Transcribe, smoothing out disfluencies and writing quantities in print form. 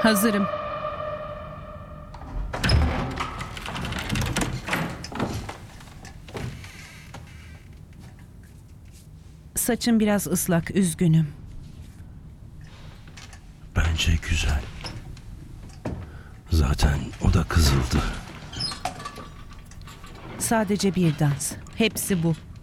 Hazırım. Saçım biraz ıslak, üzgünüm. Bence güzel. Zaten o da kızıldı. Sadece bir dans. Hepsi bu.